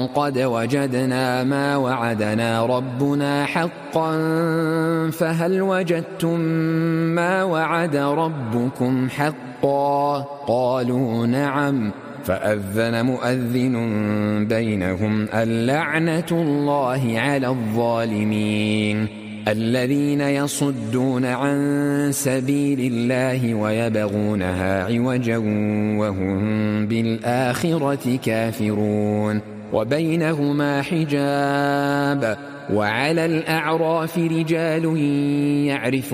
قد وجدنا ما وعدنا ربنا حقا فهل وجدتم ما وعد ربكم حقا؟ قالوا نعم. فأذن مؤذن بينهم اللعنة الله على الظالمين الذين يصدون عن سبيل الله ويبغونها عوجا وهم بالآخرة كافرون وبينهما حجاب وعلى الأعراف رجال يعرفون